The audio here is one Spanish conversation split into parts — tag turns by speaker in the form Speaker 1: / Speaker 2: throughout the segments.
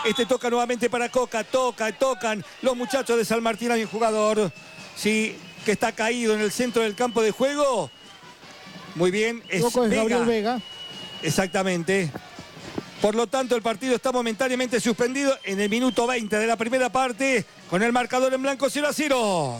Speaker 1: Toca nuevamente para Coca. Tocan los muchachos de San Martín. Hay un jugador, sí, que está caído en el centro del campo de juego. Muy bien, es
Speaker 2: Gabriel Vega.
Speaker 1: Exactamente. Por lo tanto, el partido está momentáneamente suspendido en el minuto 20 de la primera parte, con el marcador en blanco 0-0.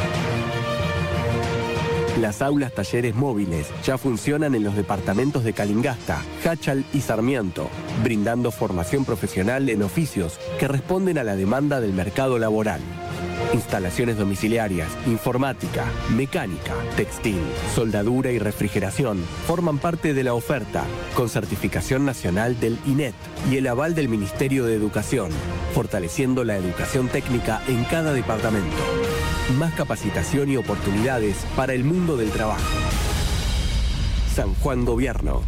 Speaker 3: Las aulas talleres móviles ya funcionan en los departamentos de Calingasta, Jáchal y Sarmiento, brindando formación profesional en oficios que responden a la demanda del mercado laboral. Instalaciones domiciliarias, informática, mecánica, textil, soldadura y refrigeración forman parte de la oferta, con certificación nacional del INET y el aval del Ministerio de Educación, fortaleciendo la educación técnica en cada departamento. Más capacitación y oportunidades para el mundo del trabajo. San Juan Gobierno.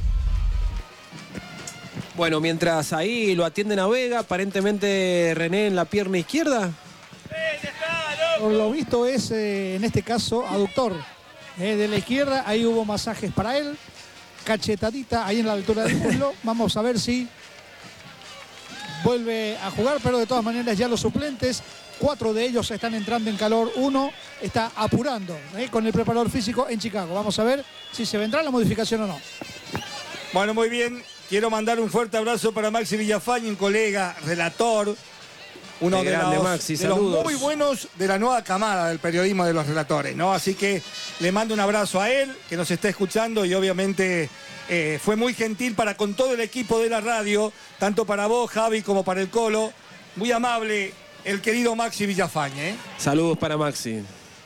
Speaker 4: Bueno, mientras ahí lo atienden a Vega, aparentemente René en la pierna izquierda.
Speaker 2: Por lo visto es, en este caso, aductor de la izquierda. Ahí hubo masajes para él. Cachetadita ahí en la altura del muslo. Vamos a ver si vuelve a jugar, pero de todas maneras ya los suplentes, 4 de ellos están entrando en calor. 1 está apurando con el preparador físico en Chicago. Vamos a ver si se vendrá la modificación o no.
Speaker 1: Bueno, muy bien. Quiero mandar un fuerte abrazo para Maxi Villafañe, un colega, relator. Uno de los muy buenos de la nueva camada del periodismo de los relatores, ¿no? Así que le mando un abrazo a él, que nos está escuchando, y obviamente fue muy gentil para con todo el equipo de la radio, tanto para vos, Javi, como para el Colo. Muy amable el querido Maxi Villafañe.
Speaker 4: Saludos para Maxi.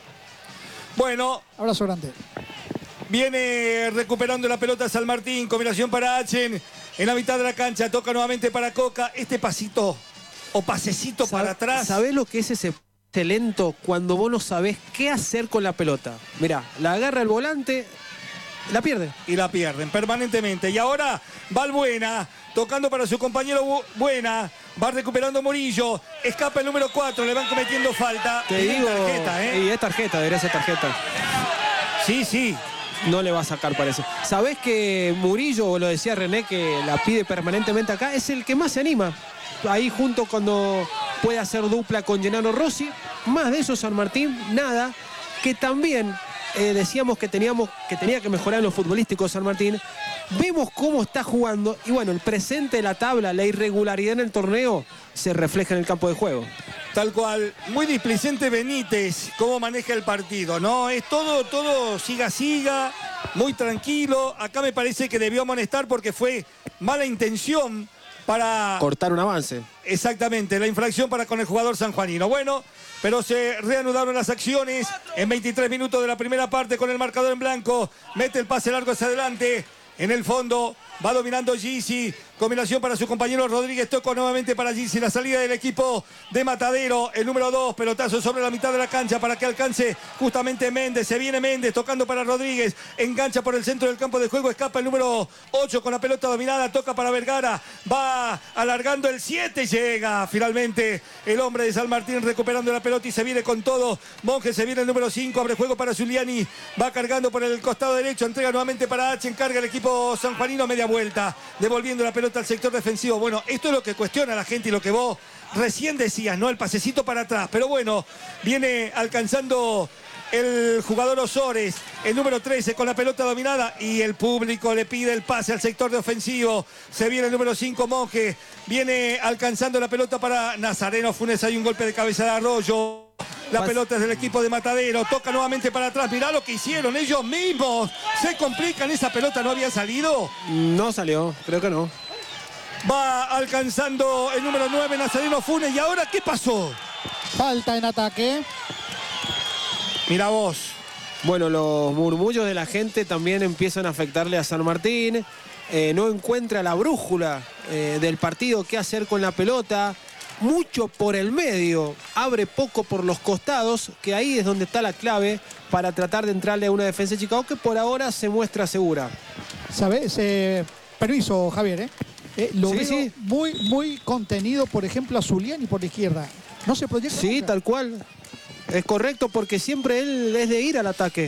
Speaker 1: Bueno.
Speaker 2: Abrazo grande.
Speaker 1: Viene recuperando la pelota San Martín, combinación para Achen, en la mitad de la cancha, toca nuevamente para Coca. Este pasito o pasecito para atrás.
Speaker 4: ¿Sabés lo que es ese lento cuando vos no sabés qué hacer con la pelota? Mirá, la agarra el volante, la pierde.
Speaker 1: Y la pierden permanentemente. Y ahora Valbuena, tocando para su compañero Buena. Va recuperando Murillo. Escapa el número 4, le van cometiendo falta.
Speaker 4: Te digo, tarjeta,
Speaker 1: Y
Speaker 4: es tarjeta, debería ser tarjeta.
Speaker 1: Sí.
Speaker 4: No le va a sacar, parece. ¿Sabés que Murillo, lo decía René, que la pide permanentemente acá, es el que más se anima? Ahí junto cuando puede hacer dupla con Gennaro Rossi. Más de eso San Martín, nada. Que también decíamos que tenía que mejorar en lo futbolístico San Martín. Vemos cómo está jugando y bueno, el presente de la tabla, la irregularidad en el torneo se refleja en el campo de juego.
Speaker 1: Tal cual, muy displicente Benítez, cómo maneja el partido, ¿no? Es todo siga, muy tranquilo. Acá me parece que debió amonestar porque fue mala intención para
Speaker 4: cortar un avance.
Speaker 1: Exactamente, la infracción para con el jugador sanjuanino. Bueno, pero se reanudaron las acciones en 23 minutos de la primera parte con el marcador en blanco. Mete el pase largo hacia adelante. En el fondo va dominando Gizzi. Combinación para su compañero Rodríguez. Toco nuevamente para Gizzi. La salida del equipo de Matadero. El número 2. Pelotazo sobre la mitad de la cancha para que alcance justamente Méndez. Se viene Méndez tocando para Rodríguez. Engancha por el centro del campo de juego. Escapa el número 8 con la pelota dominada. Toca para Vergara. Va alargando el 7. Llega finalmente el hombre de San Martín recuperando la pelota y se viene con todo. Monge se viene el número 5. Abre juego para Giuliani. Va cargando por el costado derecho. Entrega nuevamente para H. Encarga el equipo sanjuanino. Media vuelta. Devolviendo la pelota al sector defensivo. Bueno, esto es lo que cuestiona a la gente y lo que vos recién decías, ¿no? El pasecito para atrás. Pero bueno, viene alcanzando el jugador Osores, el número 13 con la pelota dominada y el público le pide el pase al sector de ofensivo. Se viene el número 5 Monge, viene alcanzando la pelota para Nazareno Funes. Hay un golpe de cabeza de Arroyo. La pelota es del equipo de Matadero. Toca nuevamente para atrás. Mirá lo que hicieron ellos mismos. Se complican. Esa pelota no había salido.
Speaker 4: No salió, creo que no.
Speaker 1: Va alcanzando el número 9 Nazareno Funes. ¿Y ahora qué pasó?
Speaker 2: Falta en ataque.
Speaker 1: Mira vos.
Speaker 4: Bueno, los murmullos de la gente también empiezan a afectarle a San Martín. No encuentra la brújula del partido, qué hacer con la pelota. Mucho por el medio, abre poco por los costados, que ahí es donde está la clave para tratar de entrarle a una defensa de Chicago que por ahora se muestra segura.
Speaker 2: ¿Sabes? Permiso, Javier, lo veo muy contenido, por ejemplo, a Giuliani por la izquierda. No se proyecta.
Speaker 4: Sí,
Speaker 2: nunca.
Speaker 4: tal cual. Es correcto porque siempre él es de ir al ataque.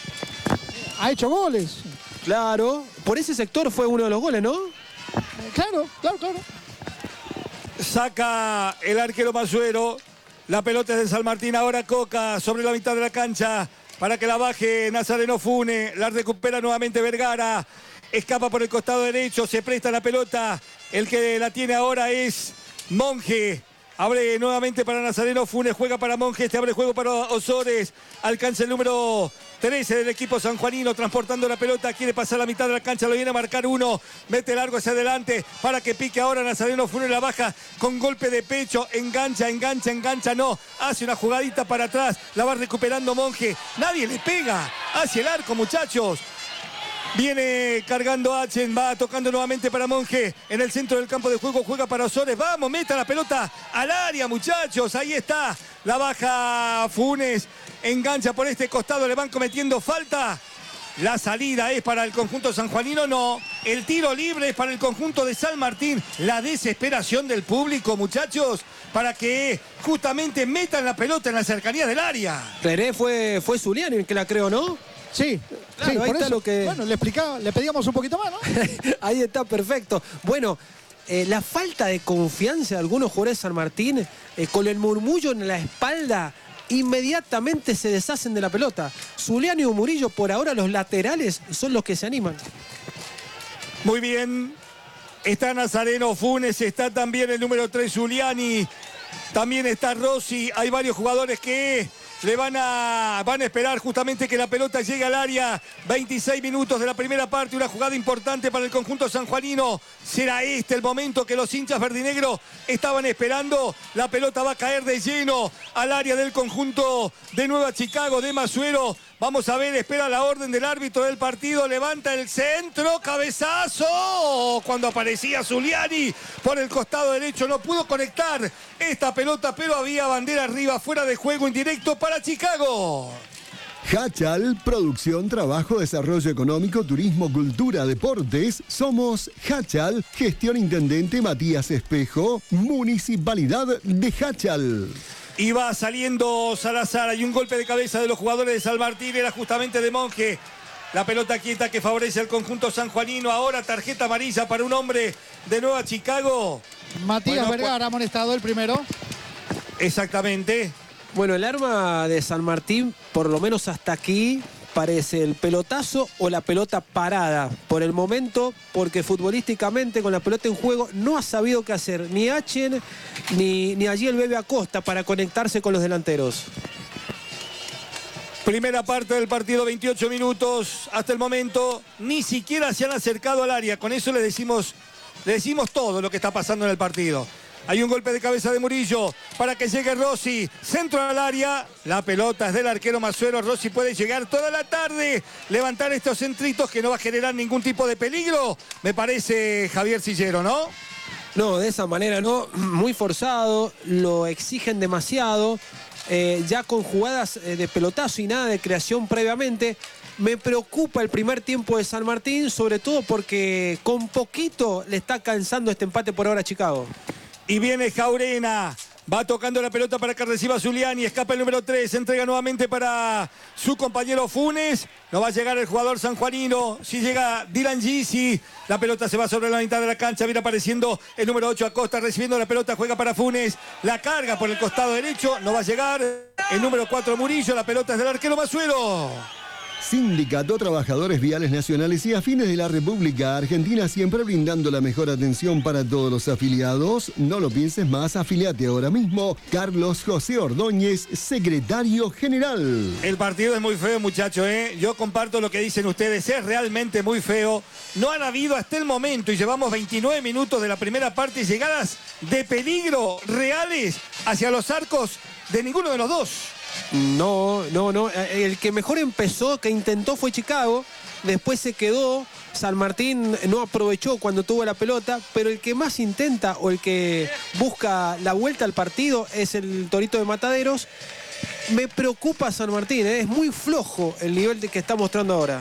Speaker 2: Ha hecho goles.
Speaker 4: Claro, por ese sector fue uno de los goles, ¿no?
Speaker 2: Claro.
Speaker 1: Saca el arquero Masuero. La pelota es de San Martín. Ahora Coca sobre la mitad de la cancha para que la baje Nazareno Funes. La recupera nuevamente Vergara. Escapa por el costado derecho. Se presta la pelota. El que la tiene ahora es Monje. Abre nuevamente para Nazareno Funes. Juega para Monje. Este abre juego para Osores. Alcanza el número 13 del equipo sanjuanino, transportando la pelota, quiere pasar la mitad de la cancha, lo viene a marcar uno, mete largo hacia adelante para que pique ahora Nazareno Funes, la baja con golpe de pecho, engancha, no, hace una jugadita para atrás, la va recuperando Monje, nadie le pega, hacia el arco, muchachos. Viene cargando Achen, va tocando nuevamente para Monje. En el centro del campo de juego juega para Osores. Vamos, meta la pelota al área, muchachos. Ahí está. La baja Funes. Engancha por este costado. Le van cometiendo falta. La salida es para el conjunto sanjuanino. No. El tiro libre es para el conjunto de San Martín. La desesperación del público, muchachos, para que justamente metan la pelota en la cercanía del área.
Speaker 4: René fue Zuliani el que la creó, ¿no?
Speaker 2: Sí,
Speaker 4: claro,
Speaker 2: sí,
Speaker 4: ahí
Speaker 2: por
Speaker 4: está
Speaker 2: eso,
Speaker 4: lo que...
Speaker 2: Bueno, le pedíamos un poquito más, ¿no?
Speaker 4: Ahí está, perfecto. Bueno, la falta de confianza de algunos jugadores de San Martín, con el murmullo en la espalda, inmediatamente se deshacen de la pelota. Zuliani y Murillo, por ahora los laterales, son los que se animan.
Speaker 1: Muy bien. Está Nazareno Funes, está también el número 3 Zuliani. También está Rossi. Hay varios jugadores que le van a esperar justamente que la pelota llegue al área. 26 minutos de la primera parte, una jugada importante para el conjunto sanjuanino. ¿Será este el momento que los hinchas verdinegros estaban esperando? La pelota va a caer de lleno al área del conjunto de Nueva Chicago, de Masuero. Vamos a ver, espera la orden del árbitro del partido, levanta el centro, cabezazo. Cuando aparecía Zuliani por el costado derecho, no pudo conectar esta pelota, pero había bandera arriba, fuera de juego, indirecto para Chicago.
Speaker 5: Hachal, producción, trabajo, desarrollo económico, turismo, cultura, deportes. Somos Hachal, gestión intendente Matías Espejo, Municipalidad de Hachal.
Speaker 1: Y va saliendo Salazar, hay un golpe de cabeza de los jugadores de San Martín, era justamente de Monje. La pelota quieta que favorece al conjunto sanjuanino. Ahora tarjeta amarilla para un hombre de Nueva Chicago.
Speaker 2: Matías Vergara, amonestado el primero.
Speaker 1: Exactamente.
Speaker 4: Bueno, el arma de San Martín, por lo menos hasta aquí, parece el pelotazo o la pelota parada. Por el momento, porque futbolísticamente con la pelota en juego no ha sabido qué hacer. Ni Achen, ni allí el Bebe Acosta para conectarse con los delanteros.
Speaker 1: Primera parte del partido, 28 minutos. Hasta el momento ni siquiera se han acercado al área. Con eso le decimos todo lo que está pasando en el partido. Hay un golpe de cabeza de Murillo para que llegue Rossi. Centro al área. La pelota es del arquero Masuero. Rossi puede llegar toda la tarde. Levantar estos centritos que no va a generar ningún tipo de peligro. Me parece Javier Sillero, ¿no?
Speaker 4: No, de esa manera no. Muy forzado. Lo exigen demasiado. Ya con jugadas de pelotazo y nada de creación previamente. Me preocupa el primer tiempo de San Martín, sobre todo porque con poquito le está cansando este empate por ahora a Chicago.
Speaker 1: Y viene Jaurena, va tocando la pelota para que reciba Zuliani, escapa el número 3, entrega nuevamente para su compañero Funes, no va a llegar el jugador sanjuanino, si llega Dylan Gisi, la pelota se va sobre la mitad de la cancha, viene apareciendo el número 8 Acosta, recibiendo la pelota, juega para Funes, la carga por el costado derecho, no va a llegar el número 4 Murillo, la pelota es del arquero Masuero.
Speaker 5: Sindicato Trabajadores Viales Nacionales y Afines de la República Argentina, siempre brindando la mejor atención para todos los afiliados. No lo pienses más, afiliate ahora mismo. Carlos José Ordóñez, secretario general.
Speaker 1: El partido es muy feo, muchachos, ¿eh? Yo comparto lo que dicen ustedes, es realmente muy feo. No han habido hasta el momento, y llevamos 29 minutos de la primera parte, llegadas de peligro reales hacia los arcos de ninguno de los dos.
Speaker 4: No. El que mejor empezó, que intentó, fue Chicago. Después se quedó. San Martín no aprovechó cuando tuvo la pelota. Pero el que más intenta o el que busca la vuelta al partido es el Torito de Mataderos. Me preocupa San Martín, ¿eh? Es muy flojo el nivel que está mostrando ahora.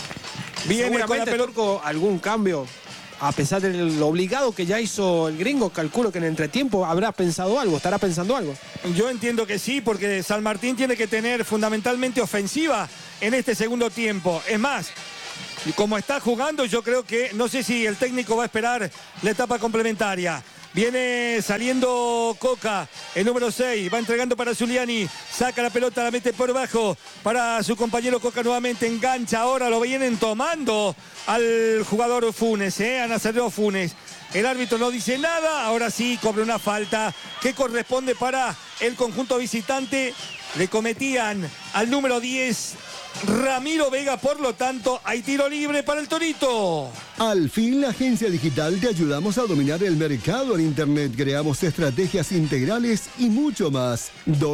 Speaker 1: Viene con la pelota.
Speaker 4: Algún cambio. A pesar del obligado que ya hizo el gringo, calculo que en entretiempo habrá pensado algo, estará pensando algo.
Speaker 1: Yo entiendo que sí, porque San Martín tiene que tener fundamentalmente ofensiva en este segundo tiempo. Es más, como está jugando, yo creo que no sé si el técnico va a esperar la etapa complementaria. Viene saliendo Coca, el número 6, va entregando para Giuliani, saca la pelota, la mete por bajo para su compañero Coca nuevamente, engancha, ahora lo vienen tomando al jugador Funes, a Nazareno Funes. El árbitro no dice nada, ahora sí cobra una falta que corresponde para el conjunto visitante. Le cometían al número 10, Ramiro Vega, por lo tanto hay tiro libre para el Torito.
Speaker 5: Al fin, la agencia digital te ayudamos a dominar el mercado en Internet. Creamos estrategias integrales y mucho más.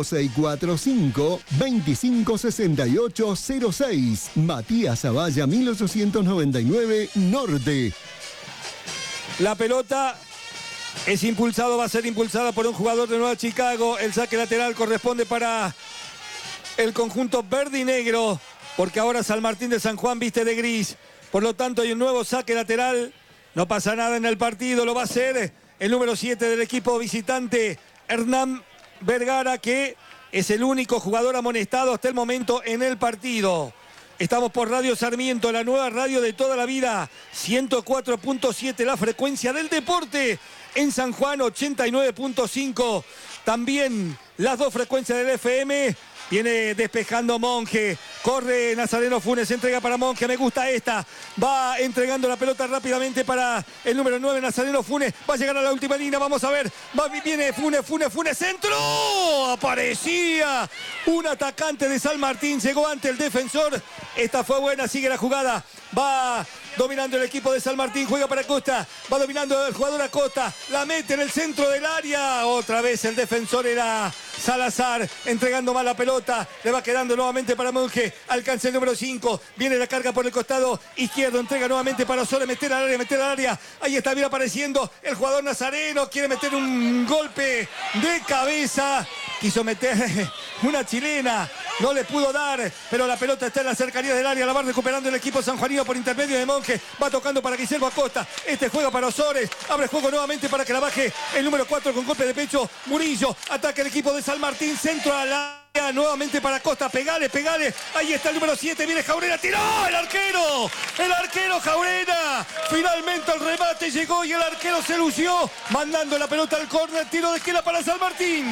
Speaker 5: 2645-256806. Matías Zavalla, 1899 Norte.
Speaker 1: La pelota es impulsado, va a ser impulsada por un jugador de Nueva Chicago. El saque lateral corresponde para el conjunto verde y negro, porque ahora San Martín de San Juan viste de gris. Por lo tanto, hay un nuevo saque lateral. No pasa nada en el partido, lo va a hacer el número 7 del equipo visitante, Hernán Vergara, que es el único jugador amonestado hasta el momento en el partido. Estamos por Radio Sarmiento, la nueva radio de toda la vida, 104.7, la frecuencia del deporte. En San Juan, 89.5, también las dos frecuencias del FM. Viene despejando Monje, corre Nazareno Funes, entrega para Monje, me gusta esta, va entregando la pelota rápidamente para el número 9, Nazareno Funes, va a llegar a la última línea, vamos a ver, viene Funes, centro, aparecía un atacante de San Martín, llegó ante el defensor, esta fue buena, sigue la jugada, va dominando el equipo de San Martín, juega para Costa, va dominando el jugador Acosta, la mete en el centro del área, otra vez el defensor era Salazar, entregando mal la pelota, le va quedando nuevamente para Monje, alcanza el número 5, viene la carga por el costado izquierdo, entrega nuevamente para Sole, meter al área, ahí está bien apareciendo el jugador Nazareno, quiere meter un golpe de cabeza, quiso meter una chilena, no le pudo dar, pero la pelota está en la cercanía del área, la va recuperando el equipo sanjuanino por intermedio de Monje, va tocando para Guillermo Acosta, este juega para Osores, abre juego nuevamente para que la baje el número 4 con golpe de pecho, Murillo, ataca el equipo de San Martín, centro a la área, nuevamente para Acosta, pegale, ahí está el número 7, viene Jaurena, tiró el arquero Jaurena, finalmente el remate llegó y el arquero se lució, mandando la pelota al córner, tiro de esquina para San Martín.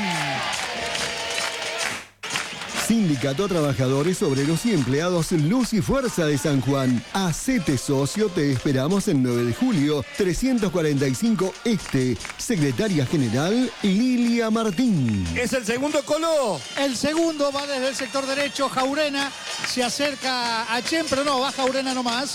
Speaker 5: Sindicato Trabajadores, Obreros y Empleados Luz y Fuerza de San Juan. Hacete socio, te esperamos el 9 de julio, 345 Este. Secretaria General, Lilia Martín.
Speaker 1: Es el segundo, Colo.
Speaker 2: El segundo va desde el sector derecho, Jaurena se acerca a Chen, pero no, va Jaurena nomás.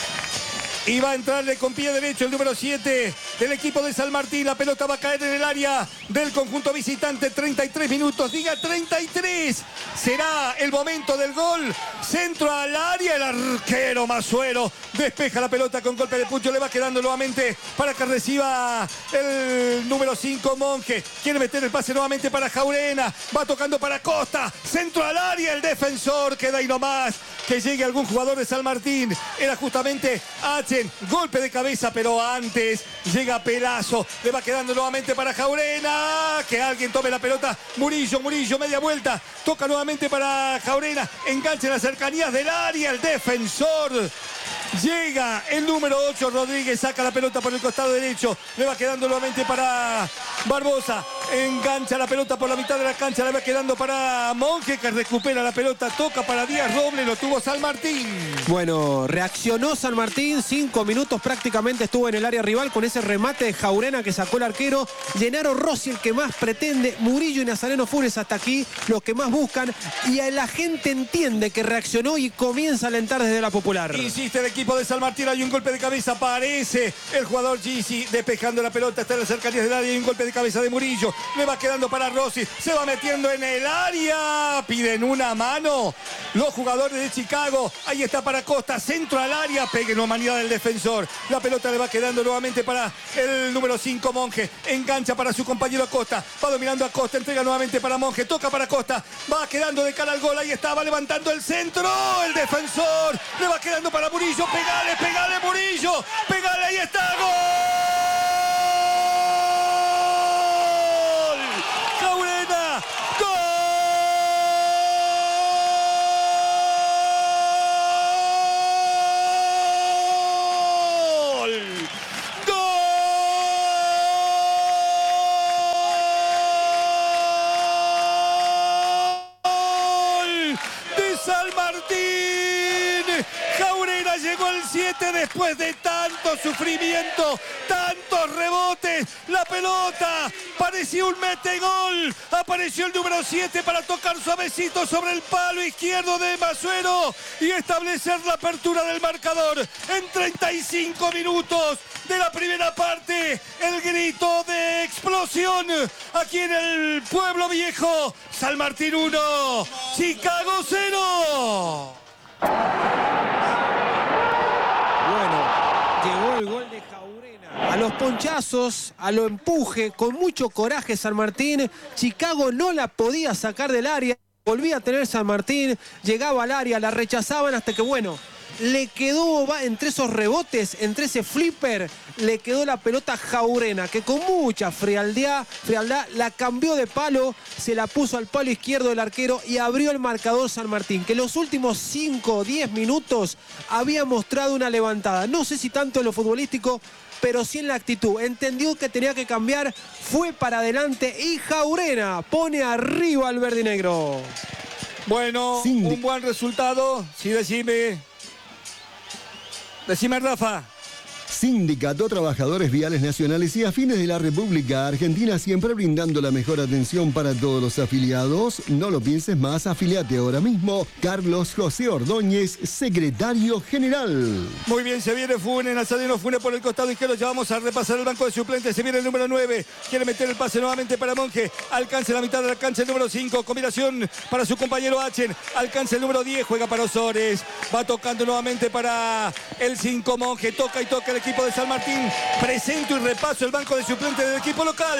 Speaker 1: Y va a entrarle con pie derecho el número 7 del equipo de San Martín. La pelota va a caer en el área del conjunto visitante. 33 minutos, diga 33. Será el momento del gol. Centro al área, el arquero Masuero despeja la pelota con golpe de pucho. Le va quedando nuevamente para que reciba el número 5, Monje. Quiere meter el pase nuevamente para Jaurena. Va tocando para Costa. Centro al área, el defensor queda ahí nomás. Que llegue algún jugador de San Martín. Era justamente H. Golpe de cabeza, pero antes llega Pelazo, le va quedando nuevamente para Jaurena, que alguien tome la pelota, Murillo, media vuelta, toca nuevamente para Jaurena, engancha en las cercanías del área, el defensor, llega el número 8, Rodríguez, saca la pelota por el costado derecho, le va quedando nuevamente para Barbosa, engancha la pelota por la mitad de la cancha, le va quedando para Monje, que recupera la pelota, toca para Díaz Robles, lo tuvo San Martín.
Speaker 4: Bueno, reaccionó San Martín, 5 minutos prácticamente estuvo en el área rival con ese remate de Jaurena que sacó el arquero. Gennaro Rossi el que más pretende, Murillo y Nazareno Funes hasta aquí los que más buscan, y la gente entiende que reaccionó y comienza a alentar desde la popular.
Speaker 1: Insiste el equipo de San Martín, hay un golpe de cabeza, aparece el jugador Gisi despejando la pelota, está en las cercanías del área, hay un golpe de cabeza de Murillo, le va quedando para Rossi, se va metiendo en el área, piden una mano los jugadores de Chicago, ahí está para Costa, centro al área, pegue en humanidad del defensor, la pelota le va quedando nuevamente para el número 5, Monje, engancha para su compañero Costa, va dominando a Costa, entrega nuevamente para Monje, toca para Costa, va quedando de cara al gol, ahí está, va levantando el centro, el defensor, le va quedando para Murillo, pegale Murillo, pegale, ahí está, gol. Jaurena, gol. Gol. finalmente, después de tanto sufrimiento, tantos rebotes, la pelota parecía un mete-gol. Apareció el número 7 para tocar suavecito sobre el palo izquierdo de Masuero y establecer la apertura del marcador. En 35 minutos de la primera parte, el grito de explosión aquí en el Pueblo Viejo. San Martín 1, Chicago 0.
Speaker 4: Bueno, llegó el gol de Jaurena. A los ponchazos, a lo empuje, con mucho coraje San Martín. Chicago no la podía sacar del área. Volvía a tener San Martín, llegaba al área, la rechazaban hasta que, bueno, le quedó entre esos rebotes, entre ese flipper, le quedó la pelota Jaurena, que con mucha frialdad la cambió de palo, se la puso al palo izquierdo del arquero y abrió el marcador San Martín, que en los últimos 5 o 10 minutos había mostrado una levantada. No sé si tanto en lo futbolístico, pero sí en la actitud. Entendió que tenía que cambiar, fue para adelante y Jaurena pone arriba al verdinegro.
Speaker 1: Bueno, un buen resultado. Sí, decime, Rafa.
Speaker 5: Sindicato Trabajadores Viales Nacionales y Afines de la República Argentina, siempre brindando la mejor atención para todos los afiliados. No lo pienses más, afiliate ahora mismo. Carlos José Ordóñez, secretario general.
Speaker 1: Muy bien, se viene Fune, Nazareno Fune por el costado izquierdo. Ya vamos a repasar el banco de suplentes. Se viene el número 9. Quiere meter el pase nuevamente para Monje. Alcanza la mitad de la cancha el número 5. Combinación para su compañero Achen. Alcanza el número 10. Juega para Osores. Va tocando nuevamente para el 5 Monje. Toca y toca el equipo de San Martín. Presento y repaso el banco de suplentes del equipo local.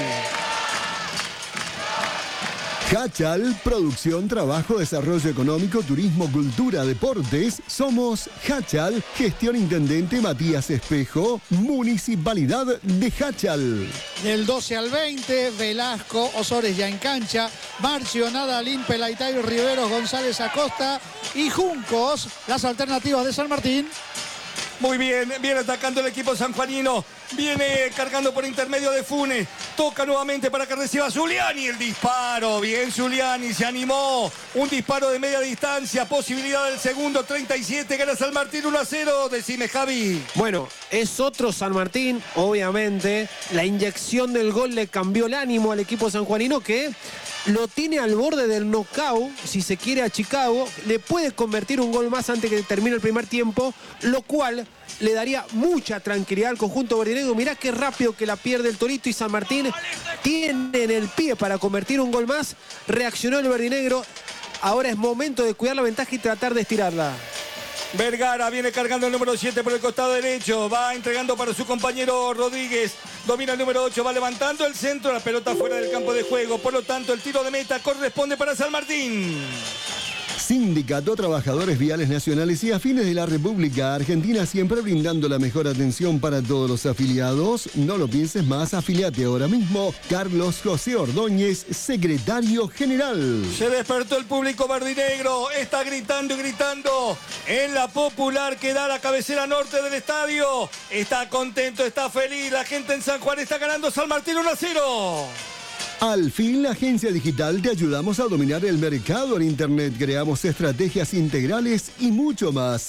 Speaker 5: Hachal, producción, trabajo, desarrollo económico, turismo, cultura, deportes. Somos Hachal, gestión intendente Matías Espejo, municipalidad de Hachal.
Speaker 2: Del 12 al 20, Velasco, Osores ya en cancha, Marcio, Nadalín, Pelaitayo, Riveros, González Acosta y Juncos, las alternativas de San Martín.
Speaker 1: Muy bien, viene atacando el equipo sanjuanino. Viene cargando por intermedio de Fune. Toca nuevamente para que reciba Zuliani. El disparo. Bien, Zuliani se animó. Un disparo de media distancia. Posibilidad del segundo. 37. Gana San Martín 1-0. Decime, Javi.
Speaker 4: Bueno, es otro San Martín. Obviamente, la inyección del gol le cambió el ánimo al equipo sanjuanino, que lo tiene al borde del knockout, si se quiere, a Chicago. Le puede convertir un gol más antes que termine el primer tiempo, lo cual le daría mucha tranquilidad al conjunto verdinegro. Mirá qué rápido que la pierde el Torito, y San Martín tiene en el pie para convertir un gol más. Reaccionó el verdinegro. Ahora es momento de cuidar la ventaja y tratar de estirarla.
Speaker 1: Vergara viene cargando el número 7 por el costado derecho. Va entregando para su compañero Rodríguez. Domina el número 8. Va levantando el centro. La pelota fuera del campo de juego. Por lo tanto, el tiro de meta corresponde para San Martín.
Speaker 5: Sindicato Trabajadores Viales Nacionales y Afines de la República Argentina, siempre brindando la mejor atención para todos los afiliados. No lo pienses más, afiliate ahora mismo. Carlos José Ordóñez, secretario general.
Speaker 1: Se despertó el público verdinegro. Está gritando y gritando en la popular que da la cabecera norte del estadio. Está contento, está feliz. La gente en San Juan está ganando San Martín 1-0.
Speaker 5: Al fin, la agencia digital te ayudamos a dominar el mercado en Internet. Creamos estrategias integrales y mucho más.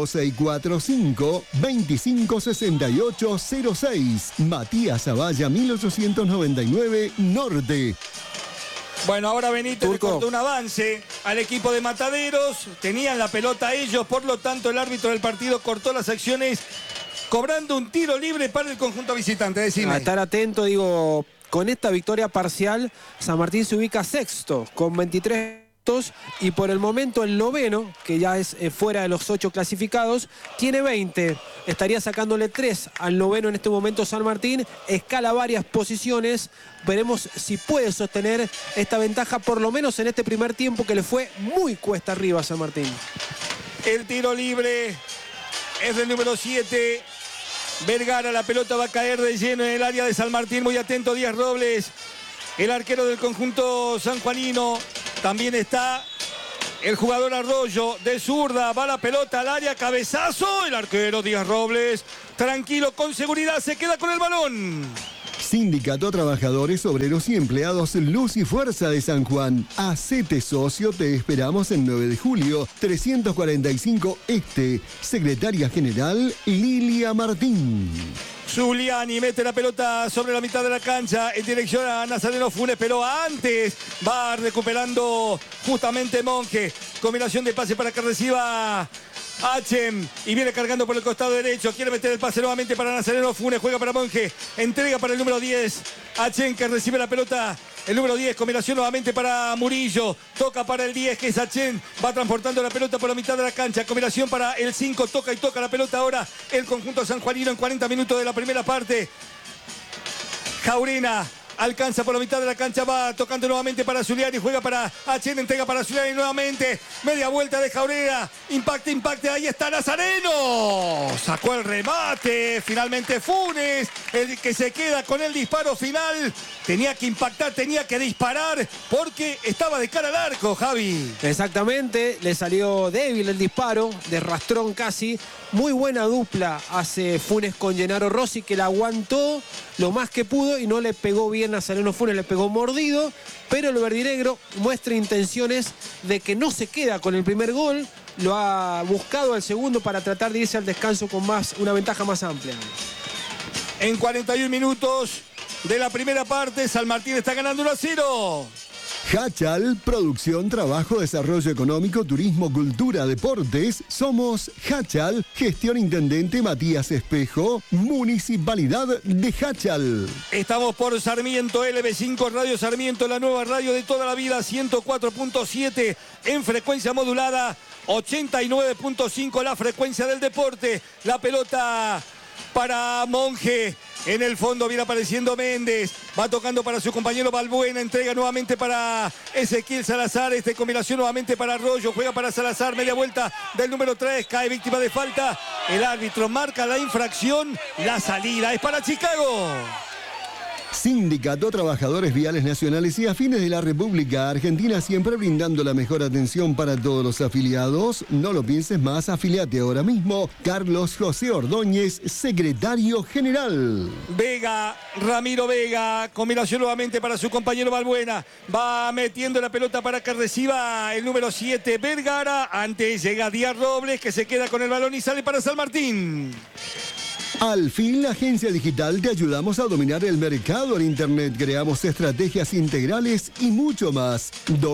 Speaker 5: 2645-256806. Matías Zavalla, 1899 Norte.
Speaker 1: Bueno, ahora Benítez le cortó un avance al equipo de Mataderos. Tenían la pelota ellos, por lo tanto el árbitro del partido cortó las acciones, cobrando un tiro libre para el conjunto visitante. Decime.
Speaker 4: A estar atento, digo. Con esta victoria parcial, San Martín se ubica sexto con 23 puntos y por el momento el noveno, que ya es fuera de los 8 clasificados, tiene 20. Estaría sacándole 3 al noveno en este momento San Martín. Escala varias posiciones. Veremos si puede sostener esta ventaja, por lo menos en este primer tiempo que le fue muy cuesta arriba a San Martín.
Speaker 1: El tiro libre es del número 7. Vergara, la pelota va a caer de lleno en el área de San Martín. Muy atento Díaz Robles, el arquero del conjunto sanjuanino. También está el jugador Arroyo, de zurda. Va la pelota al área, cabezazo. El arquero Díaz Robles, tranquilo, con seguridad, se queda con el balón.
Speaker 5: Sindicato Trabajadores, Obreros y Empleados Luz y Fuerza de San Juan. Hacete socio, te esperamos el 9 de julio, 345 Este. Secretaria General Lilia Martín.
Speaker 1: Zuliani mete la pelota sobre la mitad de la cancha en dirección a Nazareno Funes, pero antes va recuperando justamente Monje. Combinación de pase para que reciba Hachem y viene cargando por el costado derecho. Quiere meter el pase nuevamente para Nazareno Funes. Juega para Monje. Entrega para el número 10. Hachem que recibe la pelota. El número 10, combinación nuevamente para Murillo. Toca para el 10, que es Hachem. Va transportando la pelota por la mitad de la cancha. Combinación para el 5. Toca y toca la pelota ahora el conjunto sanjuanino en 40 minutos de la primera parte. Jaurena alcanza por la mitad de la cancha, va tocando nuevamente para Zuliani, juega para Hachem, entrega para Zuliani nuevamente, media vuelta de Jaurena, impacta, ahí está Nazareno, sacó el remate, finalmente Funes, el que se queda con el disparo final, tenía que impactar, tenía que disparar, porque estaba de cara al arco, Javi.
Speaker 4: Exactamente, le salió débil el disparo, de rastrón casi. Muy buena dupla hace Funes con Gennaro Rossi, que la aguantó lo más que pudo y no le pegó bien a Nazareno Funes, le pegó mordido, pero el verdinegro muestra intenciones de que no se queda con el primer gol, lo ha buscado al segundo para tratar de irse al descanso con una ventaja más amplia.
Speaker 1: En 41 minutos de la primera parte, San Martín está ganando 1-0.
Speaker 5: Hachal, producción, trabajo, desarrollo económico, turismo, cultura, deportes. Somos Hachal, gestión intendente Matías Espejo, Municipalidad de Hachal.
Speaker 1: Estamos por Sarmiento, LB5, Radio Sarmiento, la nueva radio de toda la vida, 104.7 en frecuencia modulada, 89.5 la frecuencia del deporte. La pelota para Monje. En el fondo viene apareciendo Méndez. Va tocando para su compañero Balbuena. Entrega nuevamente para Ezequiel Salazar. Combinación nuevamente para Arroyo. Juega para Salazar. Media vuelta del número 3. Cae víctima de falta. El árbitro marca la infracción. La salida es para Chicago.
Speaker 5: Sindicato Trabajadores Viales Nacionales y Afines de la República Argentina, siempre brindando la mejor atención para todos los afiliados. No lo pienses más, afiliate ahora mismo. Carlos José Ordóñez, secretario general.
Speaker 1: Vega, Ramiro Vega, combinación nuevamente para su compañero Balbuena. Va metiendo la pelota para que reciba el número 7, Vergara. Antes llega Díaz Robles, que se queda con el balón y sale para San Martín.
Speaker 5: Alfil, agencia digital, te ayudamos a dominar el mercado en Internet. Creamos estrategias integrales y mucho más.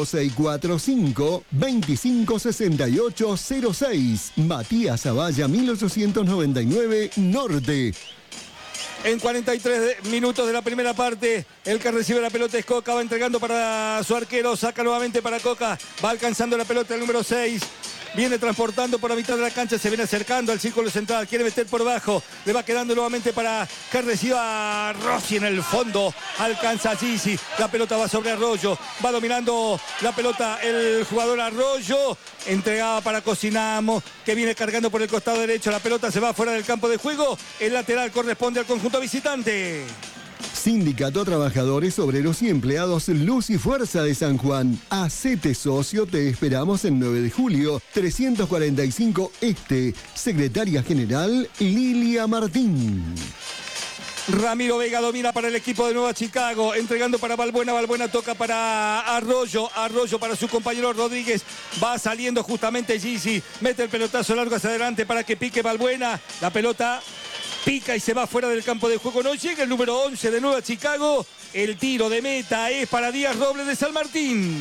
Speaker 5: 2645-256806. Matías Zavalla, 1899 Norte.
Speaker 1: En 43 minutos de la primera parte, el que recibe la pelota es Coca, va entregando para su arquero, saca nuevamente para Coca, va alcanzando la pelota el número 6. Viene transportando por la mitad de la cancha, se viene acercando al círculo central, quiere meter por bajo, le va quedando nuevamente para que reciba Rossi en el fondo, alcanza a Gisi, la pelota va sobre Arroyo, va dominando la pelota el jugador Arroyo, entregaba para Cocinamo, que viene cargando por el costado derecho, la pelota se va fuera del campo de juego, el lateral corresponde al conjunto visitante.
Speaker 5: Sindicato Trabajadores, Obreros y Empleados Luz y Fuerza de San Juan. Hacete socio, te esperamos el 9 de julio, 345 Este. Secretaria General Lilia Martín.
Speaker 1: Ramiro Vega domina para el equipo de Nueva Chicago, entregando para Balbuena, Balbuena toca para Arroyo, Arroyo para su compañero Rodríguez, va saliendo justamente Gisi, mete el pelotazo largo hacia adelante para que pique Balbuena, la pelota pica y se va fuera del campo de juego, no llega el número 11 de Nueva Chicago, el tiro de meta es para Díaz Robles de San Martín.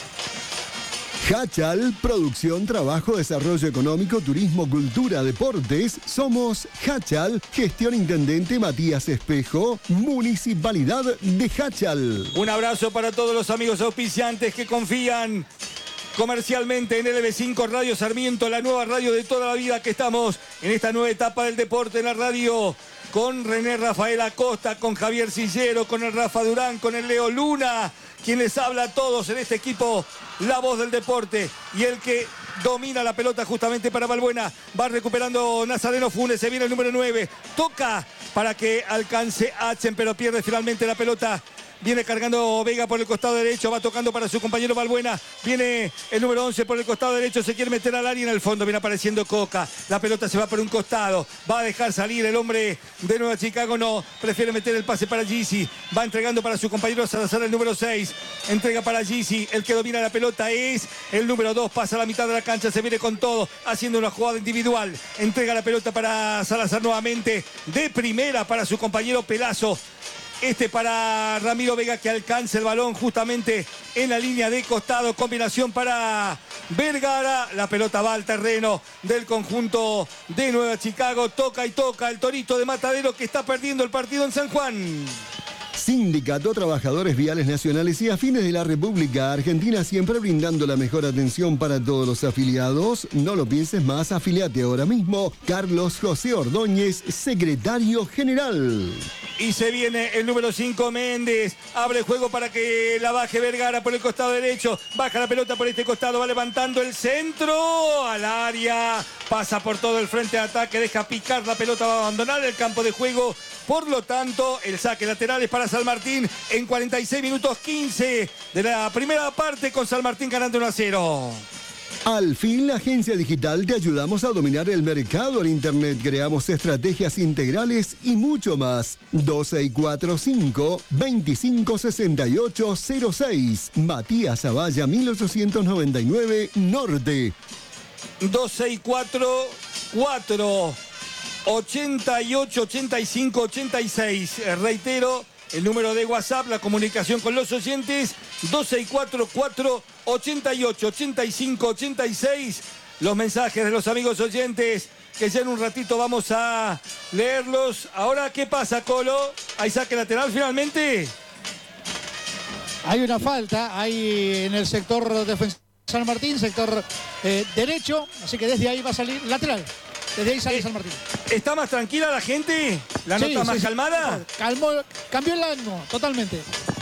Speaker 5: Hachal, producción, trabajo, desarrollo económico, turismo, cultura, deportes. Somos Hachal, gestión intendente Matías Espejo, Municipalidad de Hachal.
Speaker 1: Un abrazo para todos los amigos auspiciantes que confían comercialmente en LB5 Radio Sarmiento, la nueva radio de toda la vida, que estamos en esta nueva etapa del deporte en la radio con René Rafael Acosta, con Javier Sillero, con el Rafa Durán, con el Leo Luna, quien les habla a todos en este equipo, la voz del deporte, y el que domina la pelota justamente para Balbuena, va recuperando Nazareno Funes, se viene el número 9, toca para que alcance Hachem, pero pierde finalmente la pelota Viene cargando Vega por el costado derecho. Va tocando para su compañero Balbuena. Viene el número 11 por el costado derecho. Se quiere meter al área en el fondo. Viene apareciendo Coca. La pelota se va por un costado. Va a dejar salir el hombre de Nueva Chicago. No. Prefiere meter el pase para Gizzi. Va entregando para su compañero Salazar el número 6. Entrega para Gizzi. El que domina la pelota es el número 2. Pasa a la mitad de la cancha. Se viene con todo. Haciendo una jugada individual. Entrega la pelota para Salazar nuevamente. De primera para su compañero Pelazo. Para Ramiro Vega, que alcanza el balón justamente en la línea de costado. Combinación para Vergara. La pelota va al terreno del conjunto de Nueva Chicago. Toca y toca el Torito de Matadero, que está perdiendo el partido en San Juan.
Speaker 5: Sindicato Trabajadores Viales Nacionales y Afines de la República Argentina, siempre brindando la mejor atención para todos los afiliados. No lo pienses más, afiliate ahora mismo. Carlos José Ordóñez, secretario general.
Speaker 1: Y se viene el número 5, Méndez. Abre el juego para que la baje Vergara por el costado derecho. Baja la pelota por este costado. Va levantando el centro al área. Pasa por todo el frente de ataque. Deja picar la pelota. Va a abandonar el campo de juego. Por lo tanto, el saque lateral es para San Martín en 46 minutos 15 de la primera parte, con San Martín ganando 1-0.
Speaker 5: Al fin, la agencia digital te ayudamos a dominar el mercado en Internet. Creamos estrategias integrales y mucho más. 2645-256806. Matías Zavalla, 1899 Norte.
Speaker 1: 2644 88 85 86. Reitero, el número de WhatsApp, la comunicación con los oyentes, 2644 88 85 86. Los mensajes de los amigos oyentes, que ya en un ratito vamos a leerlos. Ahora, ¿qué pasa, Colo? ¿Hay saque lateral finalmente?
Speaker 2: Hay una falta, hay en el sector defensivo San Martín, sector derecho, así que desde ahí va a salir lateral. Desde ahí sale San Martín.
Speaker 1: ¿Está más tranquila la gente? ¿La nota más calmada?
Speaker 2: Cambió el ánimo, totalmente.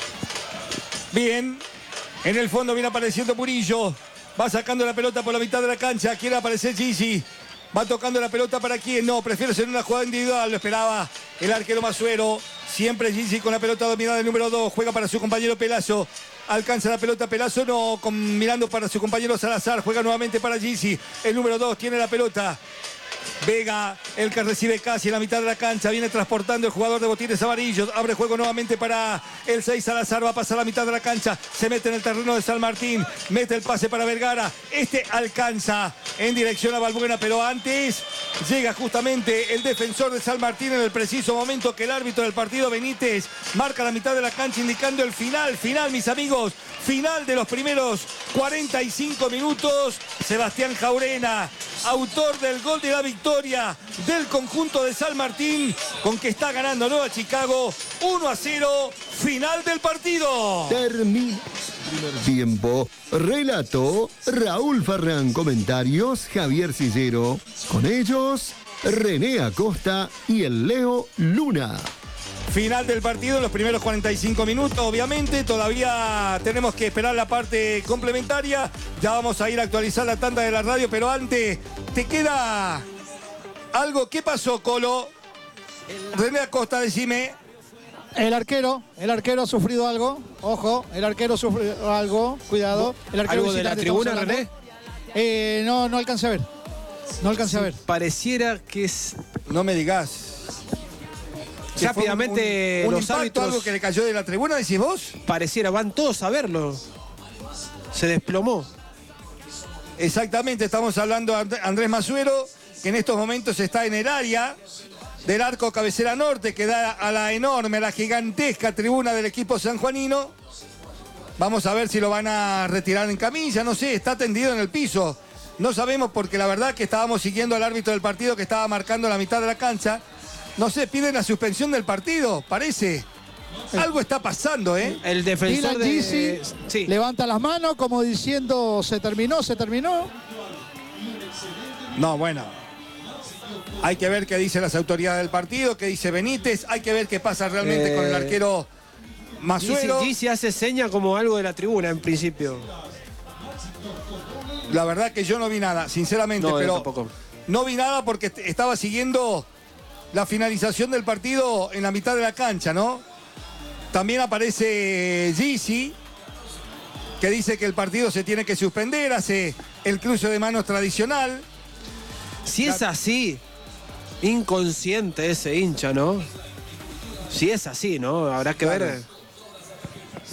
Speaker 1: Bien. En el fondo viene apareciendo Murillo. Va sacando la pelota por la mitad de la cancha. Quiere aparecer Gizzi. Va tocando la pelota para quién. No, prefiere hacer una jugada individual. Lo esperaba el arquero Masuero. Siempre Gizzi con la pelota dominada del número 2. Juega para su compañero Pelazo. Alcanza la pelota Pelazo, no, mirando para su compañero Salazar. Juega nuevamente para Gizzi. El número 2 tiene la pelota. Vega, el que recibe casi en la mitad de la cancha. Viene transportando el jugador de botines amarillos. Abre juego nuevamente para el 6. Salazar va a pasar a la mitad de la cancha. Se mete en el terreno de San Martín. Mete el pase para Vergara. Alcanza en dirección a Balbuena, pero antes llega justamente el defensor de San Martín en el preciso momento que el árbitro del partido, Benítez, marca la mitad de la cancha, indicando el final, mis amigos. Final de los primeros 45 minutos. Sebastián Jaurena, autor del gol de la victoria del conjunto de San Martín, con que está ganando Nueva Chicago 1-0. Final del partido.
Speaker 5: Termina primer tiempo. Relato Raúl Farrán. Comentarios Javier Cillero. Con ellos René Acosta y el Leo Luna.
Speaker 1: Final del partido, los primeros 45 minutos, obviamente. Todavía tenemos que esperar la parte complementaria. Ya vamos a ir a actualizar la tanda de la radio, pero antes, ¿te queda algo? ¿Qué pasó, Colo? René Acosta, decime.
Speaker 2: El arquero ha sufrido algo. Ojo, el arquero sufrió algo. Cuidado. El arquero
Speaker 4: ¿Algo de la tribuna, René?
Speaker 2: No alcancé a ver. No alcancé a ver.
Speaker 4: Pareciera que es...
Speaker 1: No me digas.
Speaker 4: Rápidamente
Speaker 1: un
Speaker 4: los
Speaker 1: impacto,
Speaker 4: árbitros...
Speaker 1: algo que le cayó de la tribuna, decís vos.
Speaker 4: Pareciera, van todos a verlo. Se desplomó.
Speaker 1: Exactamente, estamos hablando de Andrés Masuero, que en estos momentos está en el área del arco cabecera norte, que da a la enorme, a la gigantesca tribuna del equipo sanjuanino. Vamos a ver si lo van a retirar en camilla, no sé, está tendido en el piso. No sabemos, porque la verdad que estábamos siguiendo al árbitro del partido, que estaba marcando la mitad de la cancha. No sé, piden la suspensión del partido, parece. Algo está pasando, ¿eh?
Speaker 4: El defensor
Speaker 2: de Gizzi
Speaker 4: sí.
Speaker 2: Levanta las manos como diciendo, se terminó.
Speaker 1: No, bueno. Hay que ver qué dicen las autoridades del partido, qué dice Benítez. Hay que ver qué pasa realmente con el arquero Masuero.
Speaker 4: Gizzi hace seña como algo de la tribuna, en principio.
Speaker 1: La verdad que yo no vi nada, sinceramente,
Speaker 4: no,
Speaker 1: pero
Speaker 4: tampoco.
Speaker 1: No vi nada porque estaba siguiendo la finalización del partido en la mitad de la cancha, ¿no? También aparece Gigi, que dice que el partido se tiene que suspender, hace el cruce de manos tradicional.
Speaker 4: Si es así, inconsciente ese hincha, ¿no? Si es así, ¿no? Habrá que ver